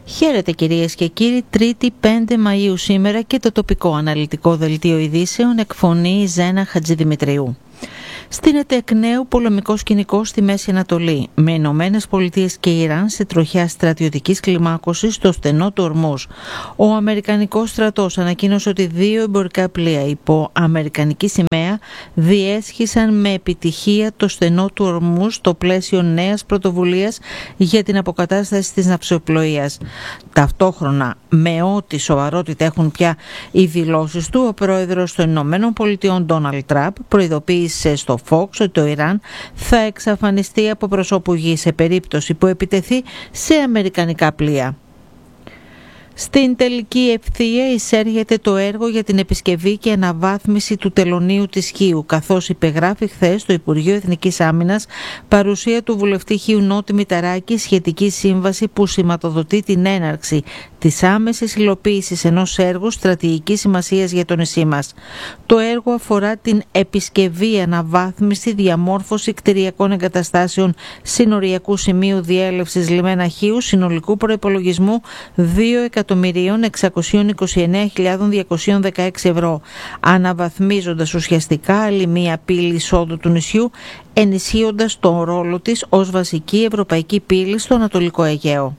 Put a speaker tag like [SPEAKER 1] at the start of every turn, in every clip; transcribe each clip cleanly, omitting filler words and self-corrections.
[SPEAKER 1] Χαίρετε κυρίες και κύριοι, Τρίτη 5 Μαΐου σήμερα και το τοπικό αναλυτικό δελτίο ειδήσεων εκφωνεί η Ζένα Χατζηδημητρίου. Στείνεται εκ νέου πολεμικό σκηνικό στη Μέση Ανατολή, με Ηνωμένες Πολιτείες και Ιράν σε τροχιά στρατιωτικής κλιμάκωσης στο στενό του Ορμούζ. Ο Αμερικανικός στρατός ανακοίνωσε ότι 2 εμπορικά πλοία υπό αμερικανική σημαία διέσχισαν με επιτυχία το στενό του Ορμούζ στο πλαίσιο νέας πρωτοβουλίας για την αποκατάσταση της ναυσιπλοείας. Ταυτόχρονα, με ό,τι σοβαρότητα έχουν πια οι δηλώσεις του, ο πρόεδρος των Ηνωμένων Πολιτειών Ντόναλντ Τραμπ προειδοποίησε στο Fox ότι το Ιράν θα εξαφανιστεί από προσώπου γης σε περίπτωση που επιτεθεί σε αμερικανικά πλοία. Στην τελική ευθεία εισέρχεται το έργο για την επισκευή και αναβάθμιση του τελωνείου της Χίου, καθώς υπεγράφει χθες στο Υπουργείο Εθνικής Άμυνας παρουσία του βουλευτή Χίου Νότι Μηταράκη σχετική σύμβαση που σηματοδοτεί την έναρξη της άμεσης υλοποίησης ενός έργου στρατηγικής σημασίας για το νησί μας. Το έργο αφορά την επισκευή, αναβάθμιση, διαμόρφωση κτηριακών εγκαταστάσεων συνοριακού σημείου διέλευσης λιμένα Χίου συνολικού προϋπολογισμού 2.629.216 ευρώ, αναβαθμίζοντας ουσιαστικά άλλη μία πύλη εισόδου του νησιού, ενισχύοντας τον ρόλο της ως βασική ευρωπαϊκή πύλη στο Ανατολικό Αιγαίο.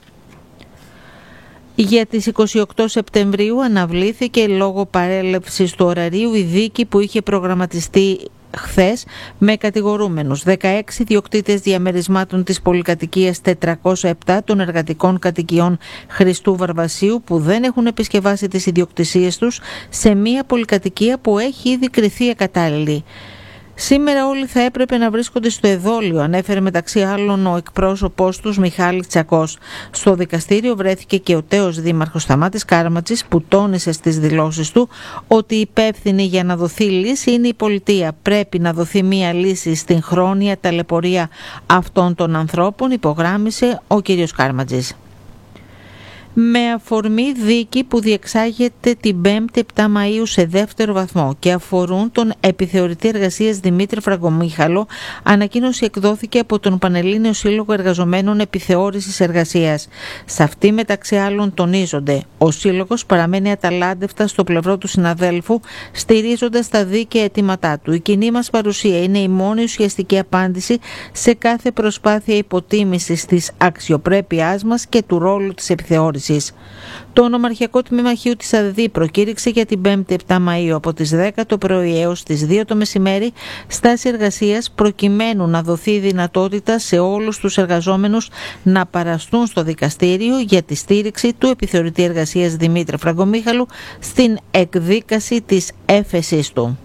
[SPEAKER 1] Για τις 28 Σεπτεμβρίου αναβλήθηκε λόγω παρέλευσης του ωραρίου η δίκη που είχε προγραμματιστεί χθες με κατηγορούμενους 16 ιδιοκτήτες διαμερισμάτων της πολυκατοικίας 407 των εργατικών κατοικιών Χριστού Βαρβασίου που δεν έχουν επισκευάσει τις ιδιοκτησίες τους σε μια πολυκατοικία που έχει ήδη κριθεί ακατάλληλη. Σήμερα όλοι θα έπρεπε να βρίσκονται στο εδόλιο, ανέφερε μεταξύ άλλων ο εκπρόσωπός τους Μιχάλης Τσακός. Στο δικαστήριο βρέθηκε και ο τέος δήμαρχος Σταμάτης Κάρματζης που τόνισε στις δηλώσεις του ότι υπεύθυνη για να δοθεί λύση είναι η πολιτεία. Πρέπει να δοθεί μία λύση στην χρόνια ταλαιπωρία αυτών των ανθρώπων, υπογράμμισε ο κύριος Κάρματζης. Με αφορμή δίκη που διεξάγεται την 5η 7 Μαΐου σε δεύτερο βαθμό και αφορούν τον επιθεωρητή εργασίας Δημήτρη Φραγκομίχαλο, ανακοίνωση εκδόθηκε από τον Πανελλήνιο Σύλλογο Εργαζομένων Επιθεώρησης Εργασίας. Σε αυτή μεταξύ άλλων τονίζονται, ο Σύλλογος παραμένει αταλάντευτα στο πλευρό του συναδέλφου, στηρίζοντας τα δίκαια αιτήματά του. Η κοινή μας παρουσία είναι η μόνη ουσιαστική απάντηση σε κάθε προσπάθεια υποτίμησης της αξιοπρέπειάς μας και του ρόλου της επιθεώρησης. Το Ονομαρχιακό Τμήμα Χίου της ΑΔΔ προκήρυξε για την 5η 7 Μαΐου από τις 10 το πρωί έως τις 2 το μεσημέρι στάση εργασίας προκειμένου να δοθεί δυνατότητα σε όλους τους εργαζόμενους να παραστούν στο δικαστήριο για τη στήριξη του επιθεωρητή εργασίας Δημήτρη Φραγκομίχαλου στην εκδίκαση της έφεσης του.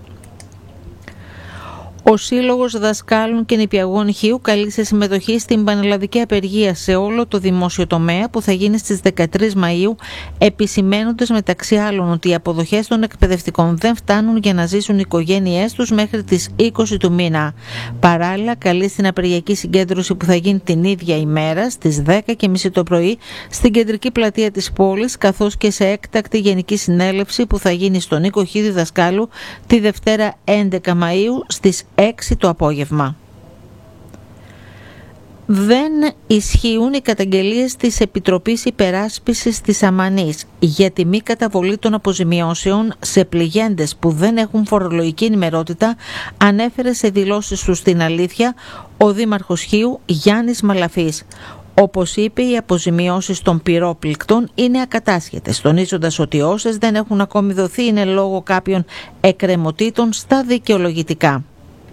[SPEAKER 1] Ο Σύλλογος Δασκάλων και Νηπιαγών Χίου καλεί σε συμμετοχή στην πανελλαδική απεργία σε όλο το δημόσιο τομέα που θα γίνει στις 13 Μαΐου, επισημαίνοντας μεταξύ άλλων ότι οι αποδοχές των εκπαιδευτικών δεν φτάνουν για να ζήσουν οι οικογένειές τους μέχρι τις 20 του μήνα. Παράλληλα, καλεί στην απεργιακή συγκέντρωση που θα γίνει την ίδια ημέρα στις 10:30 το πρωί στην κεντρική πλατεία της πόλης, καθώς και σε έκτακτη γενική συνέλευση που θα γίνει στον Νίκο Χίδη Δασκάλου τη Δευτέρα 11 Μαΐου στις 6 το απόγευμα. Δεν ισχύουν οι καταγγελίες της Επιτροπής Υπεράσπισης της Αμανής για τη μη καταβολή των αποζημιώσεων σε πληγέντες που δεν έχουν φορολογική ενημερότητα, ανέφερε σε δηλώσεις του στην Αλήθεια ο Δήμαρχος Χίου Γιάννης Μαλαφής. Όπως είπε, οι αποζημιώσεις των πυρόπληκτων είναι ακατάσχετες, τονίζοντας ότι όσες δεν έχουν ακόμη δοθεί είναι λόγω κάποιων εκκρεμωτήτων στα δικαιολογητικά.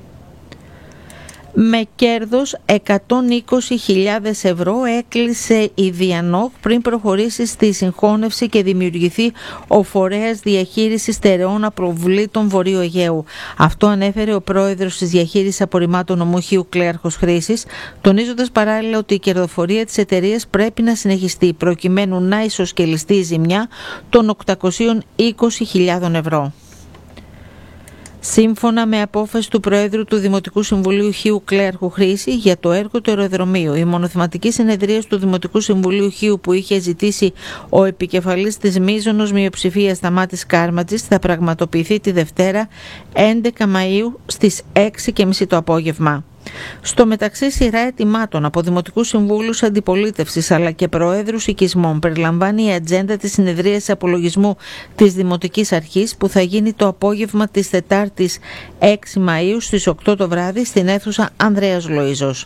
[SPEAKER 1] Με κέρδος 120.000 ευρώ έκλεισε η Διανόχ πριν προχωρήσει στη συγχώνευση και δημιουργηθεί ο Φορέας Διαχείρισης Στερεών Αποβλήτων Βορείου Αιγαίου. Αυτό ανέφερε ο πρόεδρος της Διαχείρισης Απορριμμάτων Ομοχείου Κλέαρχος Χρήσης, τονίζοντας παράλληλα ότι η κερδοφορία της εταιρείας πρέπει να συνεχιστεί προκειμένου να ισοσκελιστεί η ζημιά των 820.000 ευρώ. Σύμφωνα με απόφαση του Προέδρου του Δημοτικού Συμβουλίου Χίου Κλέαρχου Χρήση για το έργο του αεροδρομίου, η μονοθεματική συνεδρία του Δημοτικού Συμβουλίου Χίου που είχε ζητήσει ο επικεφαλής της μείζωνος μειοψηφίας Σταμάτης Κάρματζης θα πραγματοποιηθεί τη Δευτέρα 11 Μαΐου στις 6:30 το απόγευμα. Στο μεταξύ, σειρά αιτημάτων από δημοτικούς συμβούλους αντιπολίτευσης αλλά και προέδρους οικισμών περιλαμβάνει η ατζέντα της συνεδρίας απολογισμού της Δημοτικής Αρχής που θα γίνει το απόγευμα της Τετάρτης 6 Μαΐου στις 8 το βράδυ στην αίθουσα Ανδρέας Λοΐζος.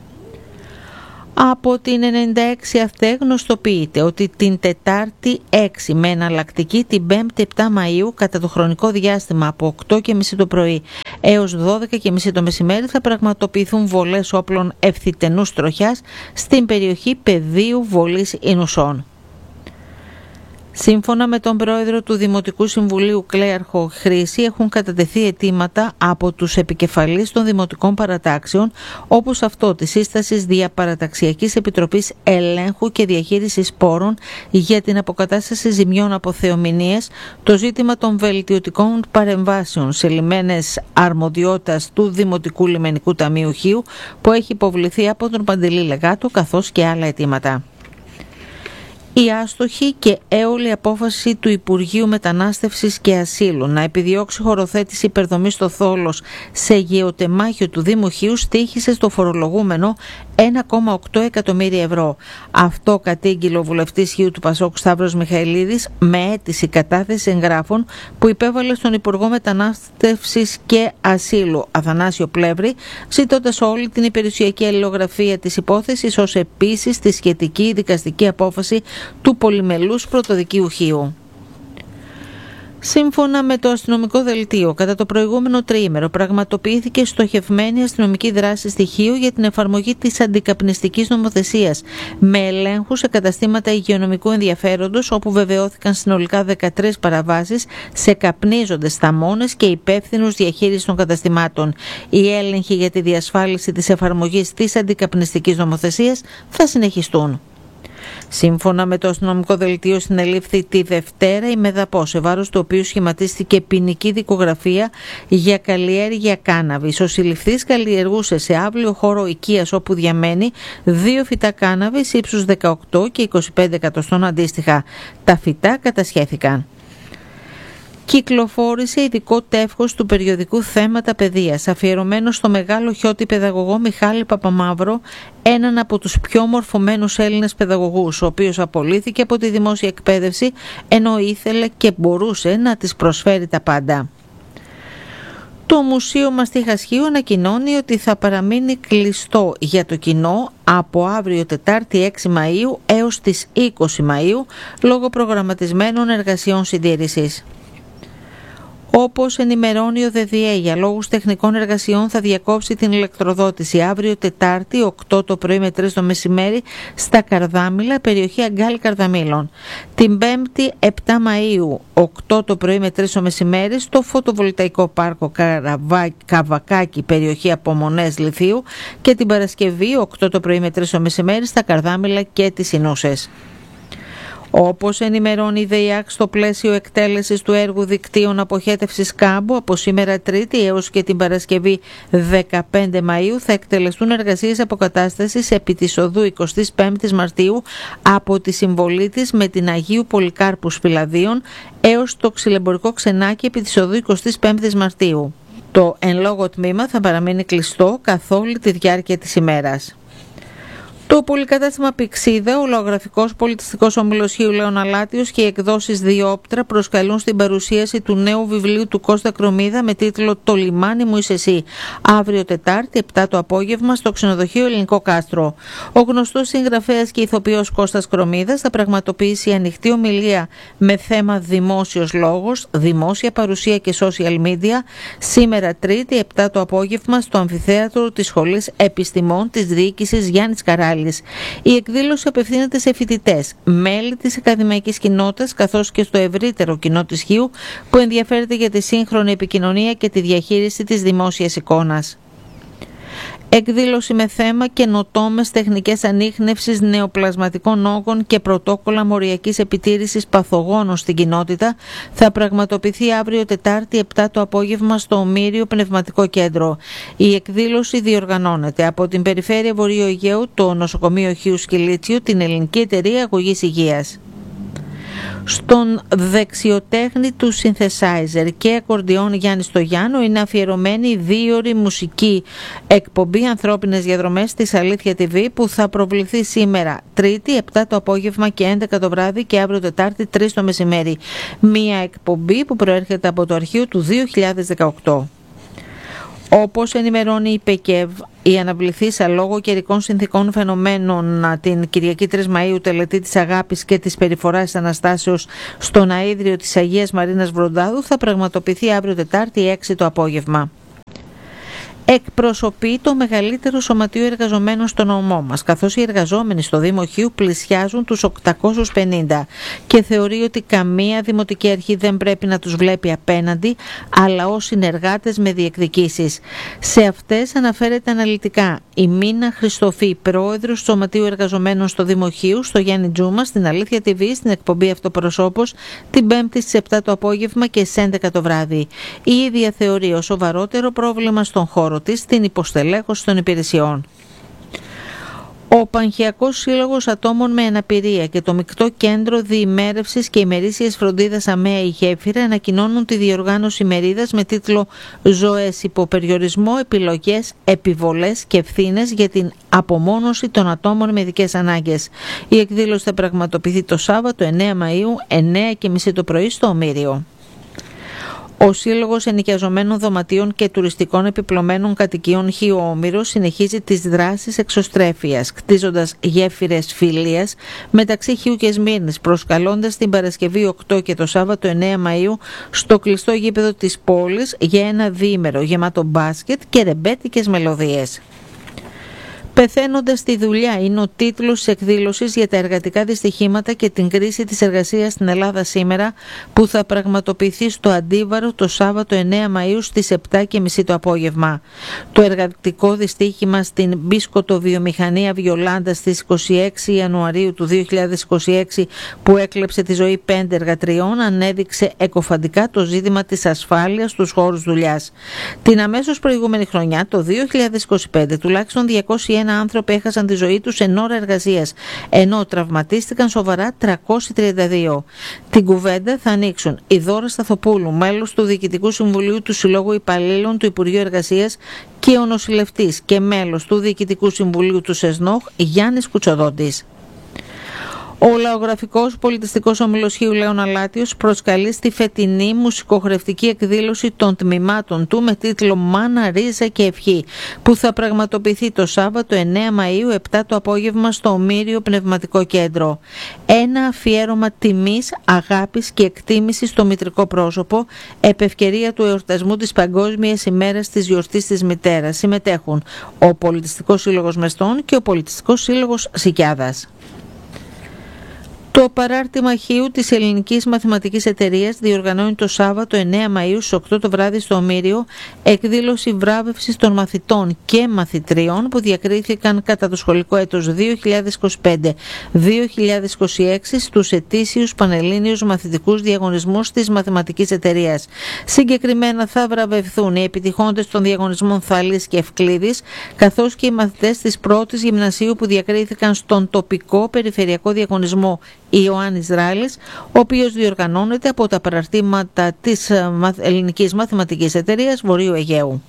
[SPEAKER 1] Από την 96 ΑΦΤΕ γνωστοποιείται ότι την Τετάρτη 6 με εναλλακτική την 5η 7 Μαΐου κατά το χρονικό διάστημα από 8.30 το πρωί έως 12.30 το μεσημέρι θα πραγματοποιηθούν βολές όπλων ευθυτενούς τροχιάς στην περιοχή πεδίου βολής Ινουσών. Σύμφωνα με τον πρόεδρο του Δημοτικού Συμβουλίου Κλέαρχο Χρήση, έχουν κατατεθεί αιτήματα από τους επικεφαλείς των δημοτικών παρατάξεων, όπως αυτό της σύστασης Διαπαραταξιακής Επιτροπής Ελέγχου και Διαχείρισης Πόρων για την αποκατάσταση ζημιών από θεομηνίες, το ζήτημα των βελτιωτικών παρεμβάσεων σε λιμένες αρμοδιότητας του Δημοτικού Λιμενικού Ταμείου Χίου, που έχει υποβληθεί από τον Παντελή Λεγάτο, καθώς και άλλα αιτήματα. Η άστοχη και έολη απόφαση του Υπουργείου Μετανάστευσης και Ασύλου να επιδιώξει χωροθέτηση υπερδομής στο Θόλος σε γεωτεμάχιο του Δήμου Χίου στοίχησε στο φορολογούμενο 1,8 εκατομμύρια ευρώ. Αυτό κατήγγειλε ο βουλευτής Χίου του Πασόκ Σταύρος Μιχαηλίδης με αίτηση κατάθεση εγγράφων που υπέβαλε στον Υπουργό Μετανάστευσης και Ασύλου Αθανάσιο Πλεύρη, ζητώντας όλη την υπηρεσιακή αλληλογραφία της υπόθεσης, ως επίσης τη σχετική δικαστική απόφαση του πολυμελούς πρωτοδικείου Χίου. Σύμφωνα με το αστυνομικό δελτίο, κατά το προηγούμενο τριήμερο πραγματοποιήθηκε στοχευμένη αστυνομική δράση στοιχείου για την εφαρμογή της αντικαπνιστικής νομοθεσίας με ελέγχους σε καταστήματα υγειονομικού ενδιαφέροντος, όπου βεβαιώθηκαν συνολικά 13 παραβάσεις σε καπνίζοντες θαμώνες και υπεύθυνους διαχείρισης των καταστημάτων. Οι έλεγχοι για τη διασφάλιση της εφαρμογής της αντικαπνιστικής νομοθεσίας θα συνεχιστούν. Σύμφωνα με το αστυνομικό δελτίο, συνελήφθη τη Δευτέρα η Μεδαπό, σε βάρος του οποίου σχηματίστηκε ποινική δικογραφία για καλλιέργεια κάναβης. Ο συλληφθής καλλιεργούσε σε αύλιο χώρο οικίας όπου διαμένει 2 φυτά κάναβης ύψους 18 και 25 εκατοστών αντίστοιχα. Τα φυτά κατασχέθηκαν. Κυκλοφόρησε ειδικό τεύχος του περιοδικού Θέματα Παιδείας, αφιερωμένο στο μεγάλο χιώτη παιδαγωγό Μιχάλη Παπαμαύρο, έναν από τους πιο μορφωμένους Έλληνες παιδαγωγούς, ο οποίος απολύθηκε από τη δημόσια εκπαίδευση, ενώ ήθελε και μπορούσε να της προσφέρει τα πάντα. Το Μουσείο Μαστίχας Χίου ανακοινώνει ότι θα παραμείνει κλειστό για το κοινό από αύριο Τετάρτη 6 Μαΐου έως τις 20 Μαΐου, λόγω προγραμματισμένων εργασιών συντήρησης. Όπως ενημερώνει ο ΔΔΕ, για λόγους τεχνικών εργασιών θα διακόψει την ηλεκτροδότηση αύριο Τετάρτη 8 το πρωί με 3 το μεσημέρι στα Καρδάμιλα, περιοχή Αγκάλι Καρδαμίλων. Την 5η 7 Μαΐου 8 το πρωί με 3 το μεσημέρι στο φωτοβολταϊκό πάρκο Καβακάκι, περιοχή Απομονές Λιθίου, και την Παρασκευή 8 το πρωί με 3 το μεσημέρι στα Καρδάμιλα και τις Ινούσες. Όπως ενημερώνει η ΔΕΙΑΚ, στο πλαίσιο εκτέλεσης του έργου δικτύων αποχέτευσης κάμπου, από σήμερα Τρίτη έως και την Παρασκευή 15 Μαΐου θα εκτελεστούν εργασίες αποκατάστασης επί της οδού 25 Μαρτίου από τη συμβολή της με την Αγίου Πολυκάρπου Σπηλαδίων έως το ξυλεμπορικό ξενάκι επί της οδού 25 Μαρτίου. Το εν λόγω τμήμα θα παραμείνει κλειστό καθ' όλη τη διάρκεια της ημέρας. Το πολυκατάστημα Πηξίδα, ο λαογραφικός πολιτιστικός όμιλος Χίου Λέων Αλάτιος και οι εκδόσεις Διόπτρα προσκαλούν στην παρουσίαση του νέου βιβλίου του Κώστα Κρομίδα με τίτλο «Το λιμάνι μου είσαι εσύ», αύριο Τετάρτη 7 το απόγευμα στο ξενοδοχείο Ελληνικό Κάστρο. Ο γνωστός συγγραφέας και ηθοποιός Κώστας Κρομίδας θα πραγματοποιήσει ανοιχτή ομιλία με θέμα δημόσιος λόγος, δημόσια παρουσία και social media σήμερα Τρίτη 7 το απόγευμα στο αμφιθέατρο της Σχολής Επιστημών της Διοίκησης Γιάννης Καράλης. Η εκδήλωση απευθύνεται σε φοιτητές, μέλη της ακαδημαϊκής κοινότητας, καθώς και στο ευρύτερο κοινό της Χίου που ενδιαφέρεται για τη σύγχρονη επικοινωνία και τη διαχείριση της δημόσιας εικόνας. Εκδήλωση με θέμα καινοτόμες τεχνικές ανίχνευσης νεοπλασματικών όγκων και πρωτόκολλα μοριακής επιτήρησης παθογόνων στην κοινότητα θα πραγματοποιηθεί αύριο Τετάρτη 7 το απόγευμα στο Ομήριο Πνευματικό Κέντρο. Η εκδήλωση διοργανώνεται από την Περιφέρεια Βορείου Αιγαίου, το Νοσοκομείο Χίου Σκυλίτσιο, την Ελληνική Εταιρεία Αγωγής Υγείας. Στον δεξιοτέχνη του synthesizer και ακορντιόν Γιάννη Στογιάννου είναι αφιερωμένη η 2ωρη μουσική εκπομπή Ανθρώπινες Διαδρομές της Αλήθεια TV, που θα προβληθεί σήμερα Τρίτη 7 το απόγευμα και 11 το βράδυ και αύριο Τετάρτη 3 το μεσημέρι. Μία εκπομπή που προέρχεται από το αρχείο του 2018. Όπως ενημερώνει η ΠΕΚΕΒ, η αναβληθήσα λόγω καιρικών συνθήκων φαινομένων την Κυριακή 3 Μαΐου τελετή της αγάπης και της περιφοράς της Αναστάσεως στον αΐδριο της Αγίας Μαρίνας Βροντάδου θα πραγματοποιηθεί αύριο Τετάρτη 6 το απόγευμα. Εκπροσωπεί το μεγαλύτερο σωματείο εργαζομένων στο νομό μας, καθώς οι εργαζόμενοι στο Δήμο Χίου πλησιάζουν τους 850 και θεωρεί ότι καμία δημοτική αρχή δεν πρέπει να τους βλέπει απέναντι, αλλά ως συνεργάτες με διεκδικήσεις. Σε αυτές αναφέρεται αναλυτικά η Μίνα Χριστοφή, πρόεδρος του Σωματείου Εργαζομένων στο Δήμο Χίου, στο Γιάννη Τζούμα, στην Αλήθεια TV, στην εκπομπή Αυτοπροσώπος, την 5η στις 7 το απόγευμα και στις 11 το βράδυ. Η ίδια θεωρεί ως σοβαρότερο πρόβλημα στον χώρο της την υποστελέχωση των υπηρεσιών. Ο Πανχιακός Σύλλογος Ατόμων με Αναπηρία και το Μεικτό Κέντρο Διημέρευσης και Ημερήσιας Φροντίδας ΑΜΕΑ η Γέφυρα ανακοινώνουν τη διοργάνωση ημερίδας με τίτλο «Ζωές υπό περιορισμό, επιλογές, επιβολές και ευθύνες για την απομόνωση των ατόμων με ειδικές ανάγκες». Η εκδήλωση θα πραγματοποιηθεί το Σάββατο 9 Μαΐου, 9:30 το πρωί στο Ομήριο. Ο Σύλλογος Ενοικιαζομένων Δωματίων και Τουριστικών Επιπλωμένων Κατοικίων Χίου Όμηρος συνεχίζει τις δράσεις εξωστρέφειας, κτίζοντας γέφυρες φιλίας μεταξύ Χίου και Σμύρνης, προσκαλώντας την Παρασκευή 8 και το Σάββατο 9 Μαΐου στο κλειστό γήπεδο της πόλης για ένα διήμερο γεμάτο μπάσκετ και ρεμπέτικες μελωδίες. «Πεθαίνοντας στη δουλειά» είναι ο τίτλος της εκδήλωσης για τα εργατικά δυστυχήματα και την κρίση της εργασίας στην Ελλάδα σήμερα, που θα πραγματοποιηθεί στο Αντίβαρο το Σάββατο 9 Μαΐου στις 7:30 το απόγευμα. Το εργατικό δυστύχημα στην μπισκοτοβιομηχανία Βιολάντα στις 26 Ιανουαρίου του 2026, που έκλεψε τη ζωή 5 εργατριών, ανέδειξε εκοφαντικά το ζήτημα της ασφάλειας στους χώρους δουλειάς. Την αμέσως προηγούμενη χρονιά, το 2025, τουλάχιστον 201 άνθρωποι έχασαν τη ζωή τους εν ώρα εργασίας, ενώ τραυματίστηκαν σοβαρά 332. Την κουβέντα θα ανοίξουν η Δώρα Σταθοπούλου, μέλος του Διοικητικού Συμβουλίου του Συλλόγου Υπαλλήλων του Υπουργείου Εργασίας, και ο νοσηλευτής και μέλος του Διοικητικού Συμβουλίου του ΣΕΣΝΟΧ, Γιάννης Κουτσοδόντης. Ο Λαογραφικός Πολιτιστικός Όμιλος Χίου Λέων Αλάτιος προσκαλεί στη φετινή μουσικοχορευτική εκδήλωση των τμήματων του με τίτλο «Μάνα, Ρίζα και Ευχή», που θα πραγματοποιηθεί το Σάββατο 9 Μαΐου 7 το απόγευμα στο Ομήριο Πνευματικό Κέντρο. Ένα αφιέρωμα τιμής, αγάπης και εκτίμησης στο μητρικό πρόσωπο, επευκαιρία του εορτασμού της Παγκόσμιας ημέρας της γιορτής της μητέρας. Συμμετέχουν ο Πολιτιστικός Σύλλογος Μεστών και ο Πολιτιστικός Σύλλογος Σικιάδας. Το παράρτημα Χίου της Ελληνικής Μαθηματικής Εταιρείας διοργανώνει το Σάββατο 9 Μαΐου στις 8 το βράδυ στο Ομήριο εκδήλωση βράβευσης των μαθητών και μαθητριών που διακρίθηκαν κατά το σχολικό έτος 2025-2026 στους ετήσιους πανελλήνιους μαθητικούς διαγωνισμούς της Μαθηματικής Εταιρείας. Συγκεκριμένα θα βραβευθούν οι επιτυχόντες των διαγωνισμών Θαλής και Ευκλήδης, καθώς και οι μαθητές της πρώτης γυμνασίου που διακρίθηκαν στον τοπικό περιφερειακό διαγωνισμό Ιωάννης Ράλης, ο οποίος διοργανώνεται από τα παραρτήματα της Ελληνικής Μαθηματικής Εταιρείας Βορείου Αιγαίου.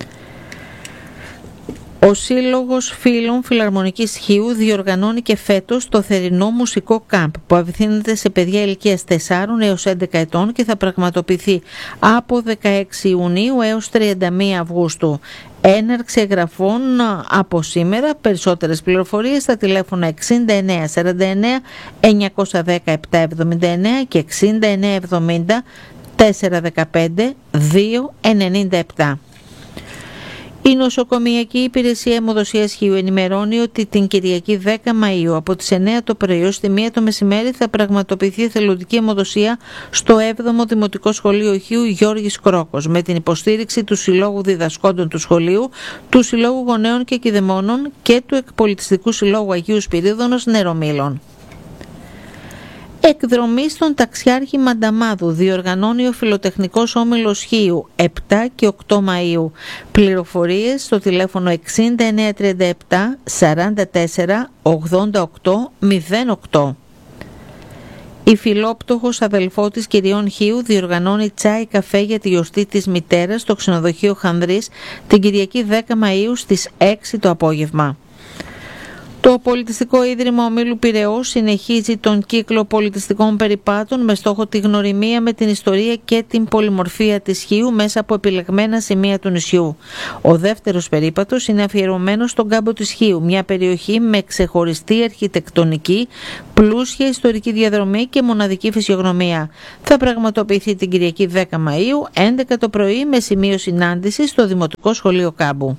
[SPEAKER 1] Ο Σύλλογος Φίλων Φιλαρμονικής Χίου διοργανώνει και φέτος το θερινό μουσικό κάμπ, που απευθύνεται σε παιδιά ηλικίας 4 έως 11 ετών και θα πραγματοποιηθεί από 16 Ιουνίου έως 31 Αυγούστου. Έναρξη εγγραφών από σήμερα. Περισσότερες πληροφορίες στα τηλέφωνα 69 49 910 779 και 69 70 415 297. Η Νοσοκομειακή Υπηρεσία Αιμοδοσίας Χίου ενημερώνει ότι την Κυριακή 10 Μαΐου από τις 9 το πρωί ως τη 1 το μεσημέρι θα πραγματοποιηθεί εθελοντική αιμοδοσία στο 7ο Δημοτικό Σχολείο Χίου Γιώργης Κρόκος, με την υποστήριξη του Συλλόγου Διδασκόντων του Σχολείου, του Συλλόγου Γονέων και Κηδεμόνων και του Εκπολιτιστικού Συλλόγου Αγίου Σπυρίδωνος Νερομήλων. Εκδρομή στον Ταξιάρχη Μανταμάδου διοργανώνει ο Φιλοτεχνικός Όμιλος Χίου 7 και 8 Μαΐου. Πληροφορίες στο τηλέφωνο 6937 44 88 08. Η φιλόπτωχος αδελφότης Κυριών Χίου διοργανώνει τσάι καφέ για τη γιορτή της μητέρας στο ξενοδοχείο Χανδρής την Κυριακή 10 Μαΐου στις 6 το απόγευμα. Το Πολιτιστικό Ίδρυμα Ομίλου Πειραιώς συνεχίζει τον κύκλο πολιτιστικών περιπάτων με στόχο τη γνωριμία με την ιστορία και την πολυμορφία της Χίου μέσα από επιλεγμένα σημεία του νησιού. Ο δεύτερος περίπατος είναι αφιερωμένος στον κάμπο της Χίου, μια περιοχή με ξεχωριστή αρχιτεκτονική, πλούσια ιστορική διαδρομή και μοναδική φυσιογνωμία. Θα πραγματοποιηθεί την Κυριακή 10 Μαΐου, 11 το πρωί, με σημείο συνάντησης στο Δημοτικό Σχολείο Κάμπου.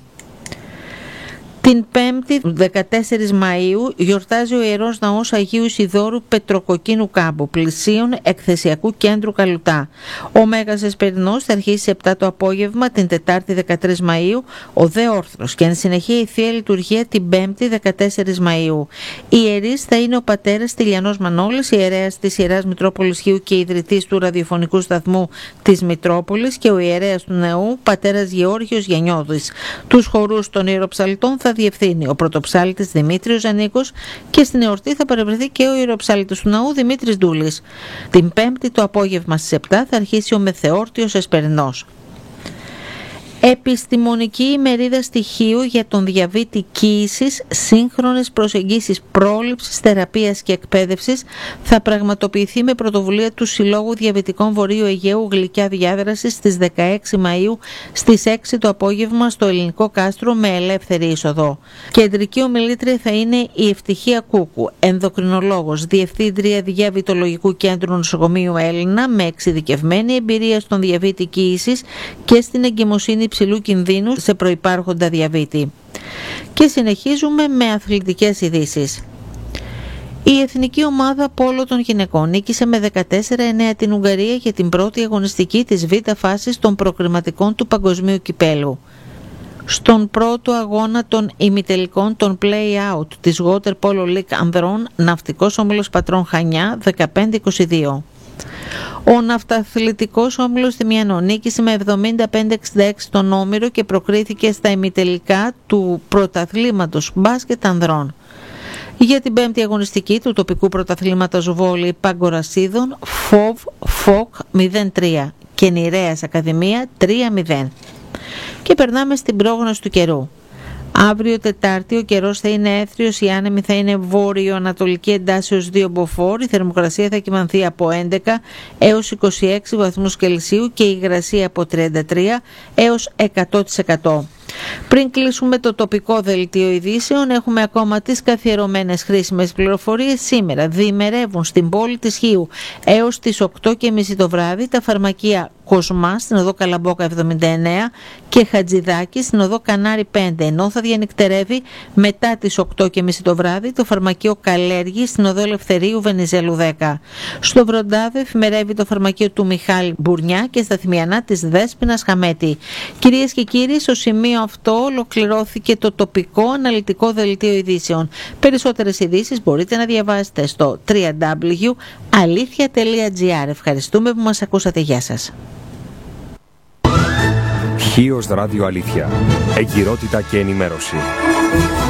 [SPEAKER 1] Την 5η 14 Μαΐου γιορτάζει ο Ιερός Ναός Αγίου Ισιδώρου Πετροκοκκίνου Κάμπου, πλησίων εκθεσιακού κέντρου Καλουτά. Ο Μέγας Εσπερινός θα αρχίσει σε 7 το απόγευμα την Τετάρτη 13 Μαΐου, ο δε όρθρος, και εν συνεχεία η Θεία Λειτουργία την 5η 14 Μαΐου. Οι ιερείς θα είναι ο πατέρας Τηλιανός Μανώλης, ιερέας της Ιεράς Μητρόπολης Χίου και ιδρυτής του ραδιοφωνικού σταθμού της Μητρόπολης, και ο ιερέας του νεού, πατέρας Γεώργιος Γιαννιώδης. Τους χορούς των ιεροψαλτών θα διευθύνει ο πρωτοψάλτης Δημήτριος Ζανίκος και στην εορτή θα παρευρεθεί και ο ιεροψάλτης του ναού Δημήτρης Ντούλης. Την 5η το απόγευμα στις 7 θα αρχίσει ο μεθεόρτιος Εσπερινός. Επιστημονική ημερίδα στοιχείου για τον διαβήτη κοίησης, σύγχρονες προσεγγίσεις πρόληψης, θεραπείας και εκπαίδευσης θα πραγματοποιηθεί με πρωτοβουλία του Συλλόγου Διαβητικών Βορείου Αιγαίου Γλυκιά Διάδραση στις 16 Μαΐου στις 6 το απόγευμα στο Ελληνικό Κάστρο με ελεύθερη είσοδο. Κεντρική ομιλήτρια θα είναι η Ευτυχία Κούκου, ενδοκρινολόγος, διευθύντρια Διαβητολογικού Κέντρου Νοσοκομείου Έλληνα με εξειδικευμένη εμπειρία στον διαβήτη κοίησης και στην εγκυμοσύνη υψηλού κινδύνου σε προϋπάρχοντα διαβήτη. Και συνεχίζουμε με αθλητικές ειδήσεις. Η εθνική ομάδα πόλο των γυναικών νίκησε με 14-9 την Ουγγαρία για την πρώτη αγωνιστική της β' φάσης των προκριματικών του Παγκοσμίου Κυπέλου. Στον πρώτο αγώνα των ημιτελικών των play-out της Water Polo League ανδρών, Ναυτικός Όμιλος Πατρών Χανιά 15-22. Ο ναυταθλητικός όμιλος Θυμιανό νίκησε με 75-66 τον Όμηρο και προκρίθηκε στα ημιτελικά του πρωταθλήματος μπάσκετ ανδρών. Για την πέμπτη αγωνιστική του τοπικού πρωταθλήματος βόλεϊ Παγκορασίδων, ΦΟΚ 0-3 και Νηρέας Ακαδημία 3-0. Και περνάμε στην πρόγνωση του καιρού. Αύριο Τετάρτη ο καιρός θα είναι έθριος, η άνεμη θα είναι βόρειο-ανατολική εντάσεως 2 μποφόρ, η θερμοκρασία θα κυμανθεί από 11 έως 26 βαθμούς Κελσίου και η υγρασία από 33 έως 100%. Πριν κλείσουμε το τοπικό δελτίο ειδήσεων, έχουμε ακόμα τις καθιερωμένες χρήσιμες πληροφορίες. Σήμερα διημερεύουν στην πόλη της Χίου έως τις 8:30 το βράδυ τα φαρμακεία Κοσμά στην οδό Καλαμπόκα 79 και Χατζηδάκη στην οδό Κανάρι 5, ενώ θα διανυκτερεύει μετά τις 8:30 το βράδυ το φαρμακείο Καλέργη στην οδό Ελευθερίου Βενιζέλου 10. Στο Βροντάδο εφημερεύει το φαρμακείο του Μιχάλη Μπουρνιά και στα Θυμιανά της Δέσποινας Χαμέτη. Κυρίες και κύριοι, στο σημείο αυτό ολοκληρώθηκε το τοπικό αναλυτικό δελτίο ειδήσεων. Περισσότερες ειδήσεις μπορείτε να διαβάσετε στο www.alithia.gr. Ευχαριστούμε που μας ακούσατε. Γεια σας.
[SPEAKER 2] Χίος Ράδιο Αλήθεια. Εγκυρότητα και ενημέρωση.